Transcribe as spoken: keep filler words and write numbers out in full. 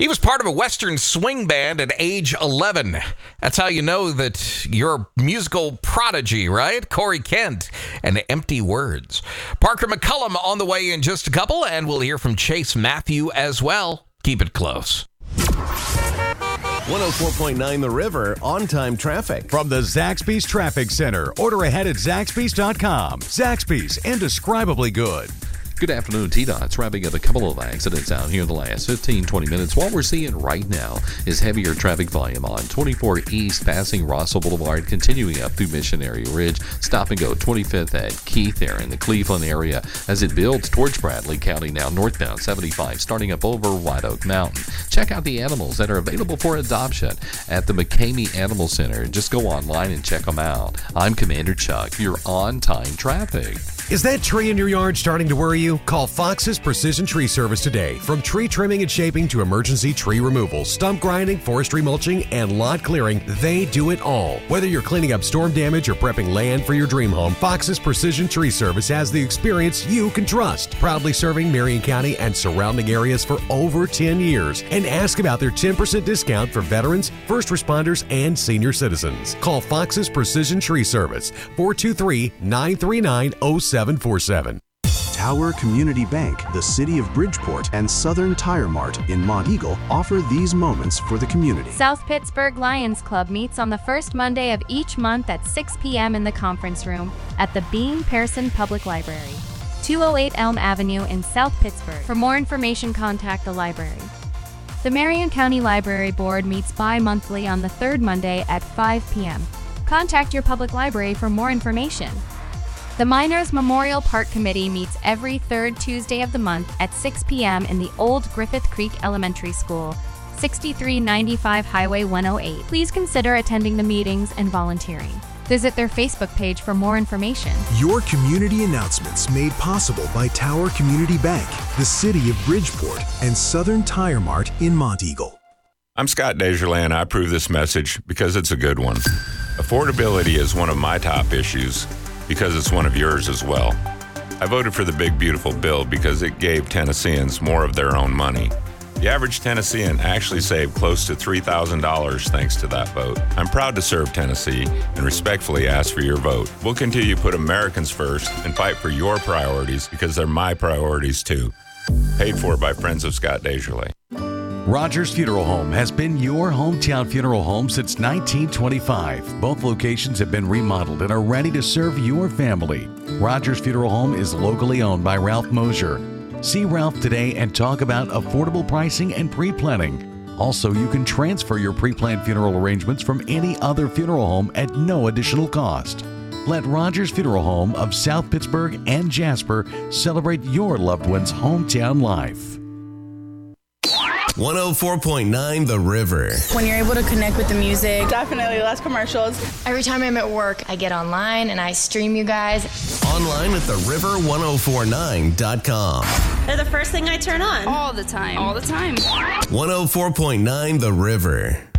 He was part of a Western swing band at age eleven. That's how you know that you're a musical prodigy, right? Corey Kent and Empty Words. Parker McCullum on the way in just a couple, and we'll hear from Chase Matthew as well. Keep it close. one oh four point nine The River, on-time traffic. From the Zaxby's Traffic Center. Order ahead at Zaxby's dot com. Zaxby's, indescribably good. Good afternoon, T-Dot's wrapping up a couple of accidents out here in the last fifteen, twenty minutes. What we're seeing right now is heavier traffic volume on twenty-four East passing Rossville Boulevard, continuing up through Missionary Ridge. Stop and go twenty-fifth at Keith there in the Cleveland area as it builds towards Bradley County now northbound seventy-five, starting up over White Oak Mountain. Check out the animals that are available for adoption at the McCamey Animal Center. Just go online and check them out. I'm Commander Chuck, your on-time traffic. Is that tree in your yard starting to worry you? Call Fox's Precision Tree Service today. From tree trimming and shaping to emergency tree removal, stump grinding, forestry mulching, and lot clearing, they do it all. Whether you're cleaning up storm damage or prepping land for your dream home, Fox's Precision Tree Service has the experience you can trust. Proudly serving Marion County and surrounding areas for over ten years. And ask about their ten percent discount for veterans, first responders, and senior citizens. Call Fox's Precision Tree Service, four two three, nine three nine, oh seven four seven. Tower Community Bank, the City of Bridgeport, and Southern Tire Mart in Monteagle offer these moments for the community. South Pittsburgh Lions Club meets on the first Monday of each month at six p.m. in the conference room at the Bean Pearson Public Library, two oh eight Elm Avenue in South Pittsburgh. For more information, contact the library. The Marion County Library Board meets bi-monthly on the third Monday at five p.m. Contact your public library for more information. The Miners Memorial Park Committee meets every third Tuesday of the month at six p.m. in the Old Griffith Creek Elementary School, sixty-three ninety-five Highway one oh eight. Please consider attending the meetings and volunteering. Visit their Facebook page for more information. Your community announcements made possible by Tower Community Bank, the City of Bridgeport, and Southern Tire Mart in Monteagle. I'm Scott Desjardins, and I approve this message because it's a good one. Affordability is one of my top issues, because it's one of yours as well. I voted for the Big Beautiful Bill because it gave Tennesseans more of their own money. The average Tennessean actually saved close to three thousand dollars thanks to that vote. I'm proud to serve Tennessee and respectfully ask for your vote. We'll continue to put Americans first and fight for your priorities because they're my priorities too. Paid for by Friends of Scott Desjardins. Rogers Funeral Home has been your hometown funeral home since nineteen twenty-five. Both locations have been remodeled and are ready to serve your family. Rogers Funeral Home is locally owned by Ralph Mosier. See Ralph today and talk about affordable pricing and pre-planning. Also, you can transfer your pre-planned funeral arrangements from any other funeral home at no additional cost. Let Rogers Funeral Home of South Pittsburgh and Jasper celebrate your loved one's hometown life. one oh four point nine The River. When you're able to connect with the music. Definitely less commercials. Every time I'm at work, I get online and I stream you guys. Online at the river ten forty-nine dot com. They're the first thing I turn on. All the time. All the time. one oh four point nine The River.